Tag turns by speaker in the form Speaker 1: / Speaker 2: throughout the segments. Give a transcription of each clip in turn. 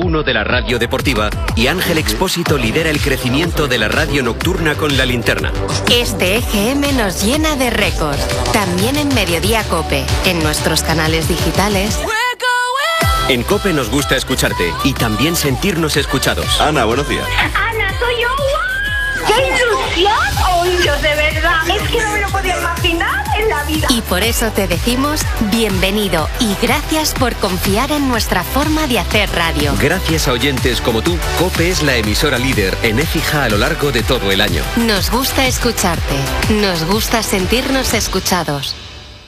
Speaker 1: 1 de la radio deportiva y Ángel Expósito lidera el crecimiento de la radio nocturna con La Linterna.
Speaker 2: Este EGM nos llena de récords. También en Mediodía COPE, en nuestros canales digitales.
Speaker 1: En COPE nos gusta escucharte y también sentirnos escuchados.
Speaker 3: Ana, buenos días.
Speaker 4: Ana, soy yo. ¡Qué ilusión! ¡Oh, Dios, de verdad! Es que no me lo podía imaginar en la vida.
Speaker 2: Y por eso te decimos bienvenido y gracias por confiar en nuestra forma de hacer radio.
Speaker 1: Gracias a oyentes como tú, COPE es la emisora líder en Écija a lo largo de todo el año.
Speaker 2: Nos gusta escucharte. Nos gusta sentirnos escuchados.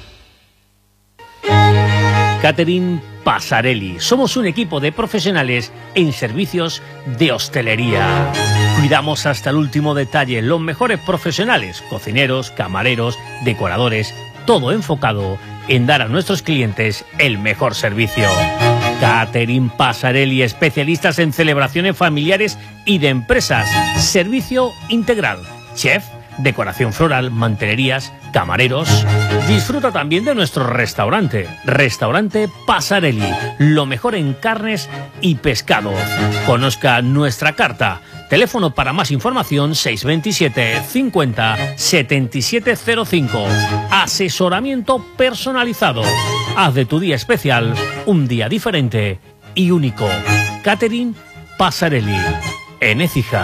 Speaker 5: Catering Pasarelli. Somos un equipo de profesionales en servicios de hostelería. Cuidamos hasta el último detalle, los mejores profesionales, cocineros, camareros, decoradores, todo enfocado en dar a nuestros clientes el mejor servicio. Catering Pasarelli, especialistas en celebraciones familiares y de empresas. Servicio integral. Chef, decoración floral, mantelerías, camareros. Disfruta también de nuestro restaurante, Restaurante Pasarelli, lo mejor en carnes y pescados. Conozca nuestra carta. Teléfono para más información 627 50 7705. Asesoramiento personalizado. Haz de tu día especial un día diferente y único. Catering Pasarelli, en Écija.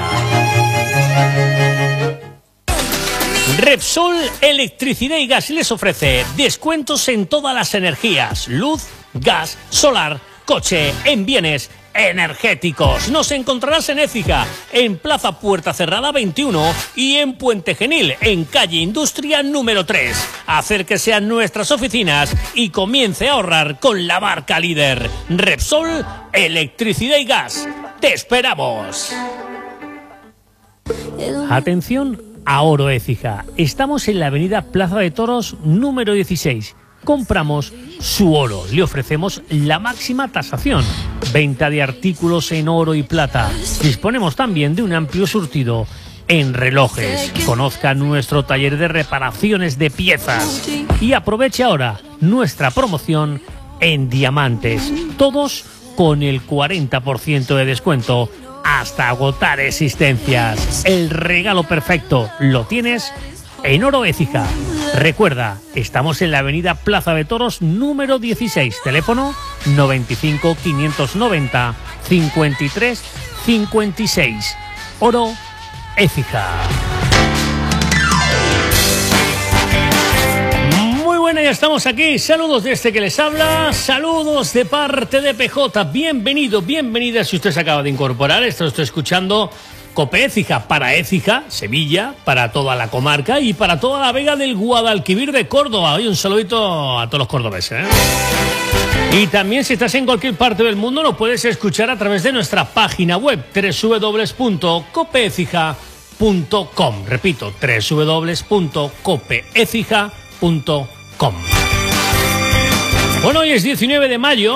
Speaker 5: Repsol Electricidad y Gas les ofrece descuentos en todas las energías, luz, gas, solar, coche, en bienes energéticos. Nos encontrarás en Écija, en Plaza Puerta Cerrada 21 y en Puente Genil, en calle Industria número 3. Acérquese a nuestras oficinas y comience a ahorrar con la marca líder. Repsol Electricidad y Gas. ¡Te esperamos! Atención a Oro Écija. Estamos en la avenida Plaza de Toros número 16. Compramos su oro. Le ofrecemos la máxima tasación. Venta de artículos en oro y plata. Disponemos también de un amplio surtido en relojes. Conozca nuestro taller de reparaciones de piezas. Y aproveche ahora nuestra promoción en diamantes. Todos con el 40% de descuento. Hasta agotar existencias. El regalo perfecto lo tienes en Oro Écija. Recuerda, estamos en la avenida Plaza de Toros número 16. Teléfono 95 590 53 56. Oro Écija. Ya estamos aquí, saludos de este que les habla, saludos de parte de PJ, bienvenido, bienvenida si usted se acaba de incorporar, esto lo estoy escuchando, COPE Écija, para Écija, Sevilla, para toda la comarca y para toda la Vega del Guadalquivir de Córdoba. Hoy un saludito a todos los cordobeses, Y también si estás en cualquier parte del mundo lo puedes escuchar a través de nuestra página web www.copeecija.com. Repito, www.copeecija.com. Bueno, hoy es 19 de mayo.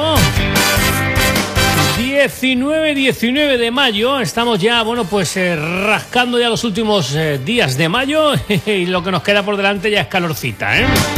Speaker 5: 19 de mayo. Estamos ya, rascando ya los últimos días de mayo. Y lo que nos queda por delante ya es calorcita,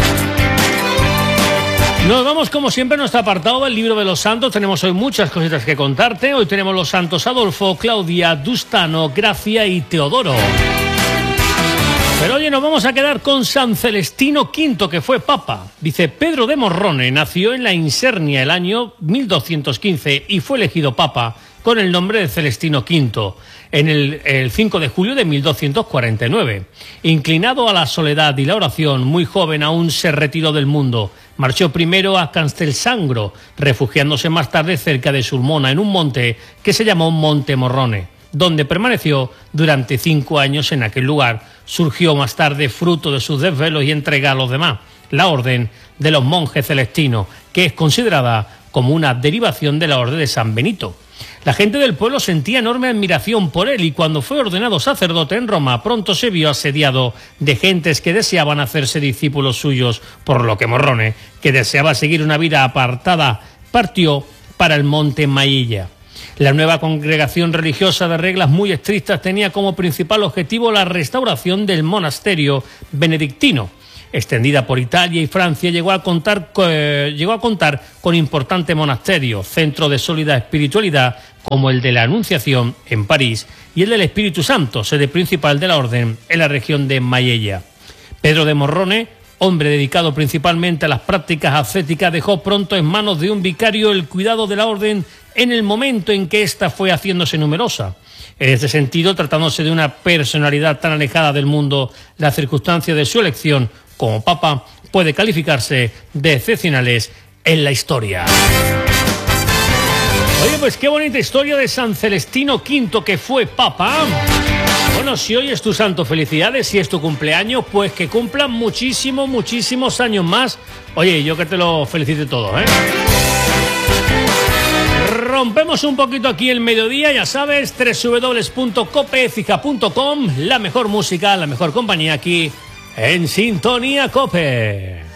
Speaker 5: Nos vamos como siempre a nuestro apartado del libro de los santos. Tenemos hoy muchas cositas que contarte. Hoy tenemos los santos Adolfo, Claudia, Dustano, Gracia y Teodoro. Pero oye, nos vamos a quedar con San Celestino V, que fue papa. Dice, Pedro de Morrone nació en la Insernia el año 1215 y fue elegido papa con el nombre de Celestino V en el 5 de julio de 1249. Inclinado a la soledad y la oración, muy joven aún se retiró del mundo. Marchó primero a Castelsangro, refugiándose más tarde cerca de Sulmona, en un monte que se llamó Monte Morrone, donde permaneció durante 5 años. En aquel lugar surgió más tarde, fruto de sus desvelos y entrega a los demás, la orden de los monjes celestinos, que es considerada como una derivación de la orden de San Benito. La gente del pueblo sentía enorme admiración por él y cuando fue ordenado sacerdote en Roma pronto se vio asediado de gentes que deseaban hacerse discípulos suyos, por lo que Morrone, que deseaba seguir una vida apartada, partió para el monte Mailla. La nueva congregación religiosa de reglas muy estrictas tenía como principal objetivo la restauración del monasterio benedictino. Extendida por Italia y Francia, llegó a contar con importantes monasterios, centros de sólida espiritualidad como el de la Anunciación en París y el del Espíritu Santo, sede principal de la orden en la región de Maiella. Pedro de Morrone, hombre dedicado principalmente a las prácticas ascéticas, dejó pronto en manos de un vicario el cuidado de la orden en el momento en que ésta fue haciéndose numerosa. En este sentido, tratándose de una personalidad tan alejada del mundo, la circunstancia de su elección como papa puede calificarse de excepcionales en la historia. Oye, pues qué bonita historia de San Celestino V, que fue papa. Bueno, si hoy es tu santo, felicidades. Si es tu cumpleaños, pues que cumplan muchísimos años más. Oye, yo que te lo felicite todo, ¿eh? Rompemos un poquito aquí el mediodía, ya sabes, www.copeecija.com, la mejor música, la mejor compañía aquí en Sintonía Cope.